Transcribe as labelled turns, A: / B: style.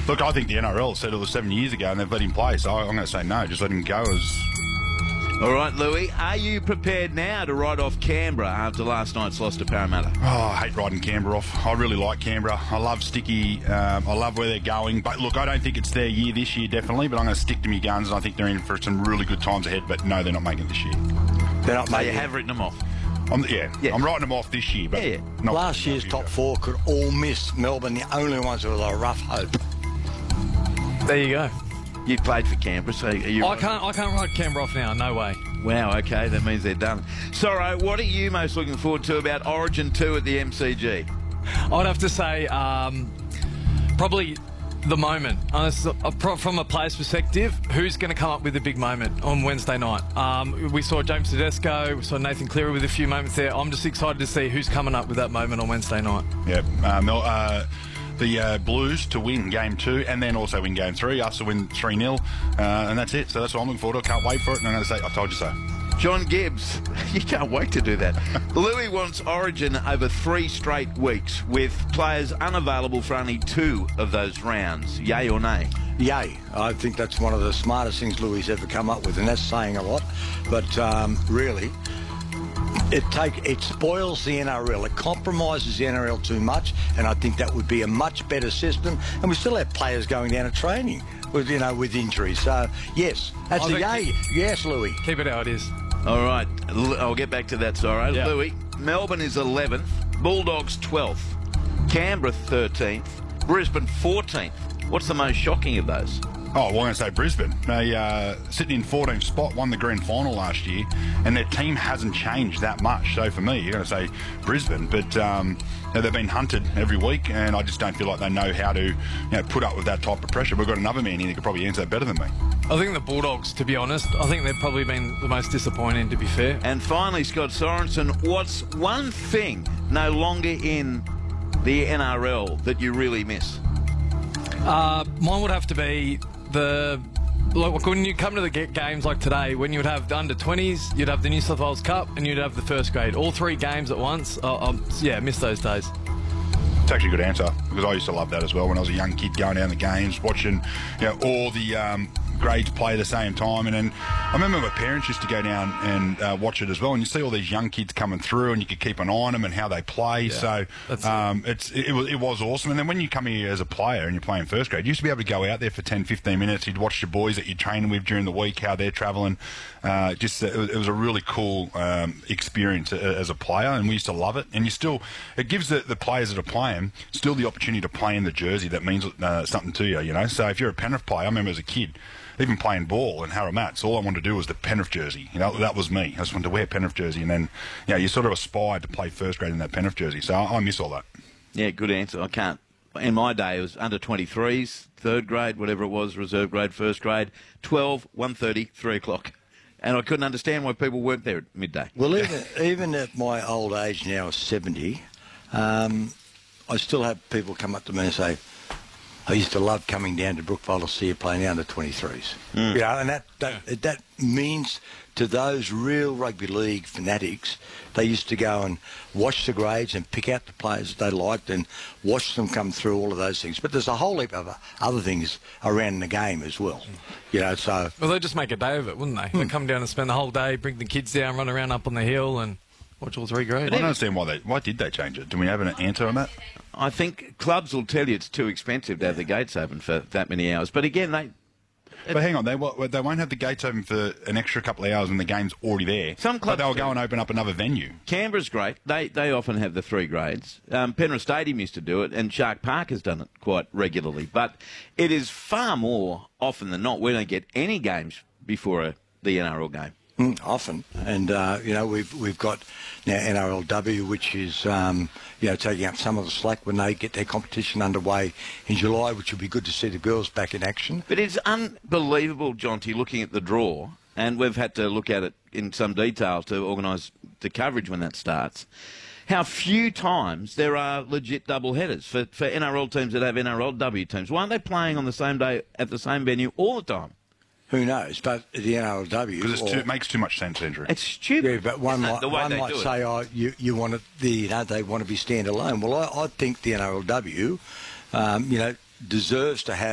A: Look, I think the NRL said it was 7 years ago and they've let him play, so I'm going to say no. Just let him go.
B: All right, Louis, are you prepared now to ride off Canberra after last night's loss to Parramatta?
A: Oh, I hate riding Canberra off. I really like Canberra. I love Sticky. I love where they're going. But look, I don't think it's their year this year, definitely, but I'm going to stick to my guns, and I think they're in for some really good times ahead. But no, they're not making it this year.
C: They're not making
B: You
C: it.
B: have written them off.
A: I'm writing them off this year. But not
C: Last year's top four could all miss. Melbourne, the only ones with a rough hope.
D: There you go.
B: You played for Canberra, so you...
D: I can't ride Canberra off now. No way.
B: Wow, okay, that means they're done. Sorro, what are you most looking forward to about Origin 2 at the MCG?
D: I'd have to say probably the moment. From a player's perspective, who's going to come up with a big moment on Wednesday night? We saw James Tedesco, we saw Nathan Cleary with a few moments there. I'm just excited to see who's coming up with that moment on Wednesday night.
A: Yeah, the Blues to win Game 2 and then also win Game 3, us to win 3-0, and that's it. So that's what I'm looking forward to. I can't wait for it, and I'm going to say, I told you so.
B: John Gibbs, you can't wait to do that. Louis wants Origin over 3 straight weeks with players unavailable for only 2 of those rounds. Yay or nay?
C: Yay. I think that's one of the smartest things Louis ever come up with, and that's saying a lot. But really, it spoils the NRL. It compromises the NRL too much, and I think that would be a much better system. And we still have players going down to training with injuries. So yes, that's a yay. Yes, Louis.
D: Keep it how it is.
B: All right, I'll get back to that, sorry.
D: Yeah.
B: Louis, Melbourne is 11th, Bulldogs 12th, Canberra 13th, Brisbane 14th. What's the most shocking of those?
A: Oh, well, I'm going to say Brisbane. They sitting in 14th spot, won the grand final last year, and their team hasn't changed that much. So for me, you're going to say Brisbane. But they've been hunted every week, and I just don't feel like they know how to put up with that type of pressure. We've got another man here that could probably answer that better than me.
D: I think the Bulldogs, to be honest, I think they've probably been the most disappointing, to be fair.
B: And finally, Scott Sorensen, what's one thing no longer in the NRL that you really miss?
D: Mine would have to be when you come to the games like today, when you would have the under-20s, you'd have the New South Wales Cup, and you'd have the first grade. All 3 games at once. I miss those days.
A: It's actually a good answer, because I used to love that as well when I was a young kid, going down the games, watching all the grades play at the same time. And then I remember my parents used to go down and watch it as well, and you see all these young kids coming through, and you could keep an eye on them and how they play.
D: Yeah,
A: so it was awesome. And then when you come here as a player and you're playing first grade, you used to be able to go out there for 10-15 minutes. You'd watch your boys that you're training with during the week, how they're travelling. It was a really cool experience as a player, and we used to love it. And it gives the players that are playing still the opportunity to play in the jersey that means something to you. So if you're a Penrith player, I remember as a kid, even playing ball in Harromats, all I wanted to do was the Penrith jersey. That was me. I just wanted to wear Penrith jersey, and then you sort of aspired to play first grade in that Penrith jersey. So I miss all that.
B: Yeah, good answer. I can't. In my day, it was under 23s, 3rd grade, whatever it was, reserve grade, 1st grade, 12, 1:30, 3 o'clock. And I couldn't understand why people worked there at midday.
C: Well, even at my old age now of 70, I still have people come up to me and say, I used to love coming down to Brookvale to see you playing the under-23s. And that means to those real rugby league fanatics, they used to go and watch the grades and pick out the players that they liked and watch them come through, all of those things. But there's a whole heap of other things around the game as well. So...
D: Well, they'd just make a day of it, wouldn't they? They'd come down and spend the whole day, bring the kids down, run around up on the hill and watch all 3 grades.
A: I don't understand why did they change it? Do we have an answer on that?
B: I think clubs will tell you it's too expensive to have the gates open for that many hours. But again,
A: But hang on, they won't have the gates open for an extra couple of hours when the game's already there.
B: Some clubs
A: they'll go and open up another venue.
B: Canberra's great. They often have the 3 grades. Penrith Stadium used to do it, and Shark Park has done it quite regularly. But it is far more often than not we don't get any games before the NRL game.
C: Often, and we've got now NRLW, which is taking up some of the slack when they get their competition underway in July, which will be good to see the girls back in action.
B: But it's unbelievable, Jonty, looking at the draw, and we've had to look at it in some detail to organise the coverage when that starts. How few times there are legit double headers for NRL teams that have NRLW teams. Why aren't they playing on the same day at the same venue all the time?
C: Who knows? But the NRLW...
A: Because it makes too much sense, Andrew.
B: It's stupid.
C: Yeah, but one might say, you want it, they want to be standalone. Well, I think the NRLW, deserves to have